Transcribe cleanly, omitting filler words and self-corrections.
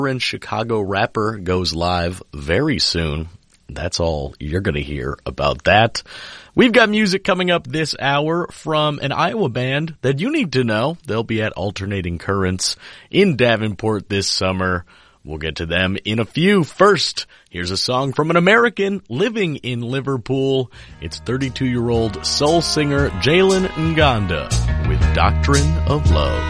Chicago rapper goes live very soon. That's all you're going to hear about that. We've got music coming up this hour from an Iowa band that you need to know. They'll be at Alternating Currents in Davenport this summer. We'll get to them in a few. First, here's a song from an American living in Liverpool. It's 32-year-old soul singer Jalen Nganda with Doctrine of Love.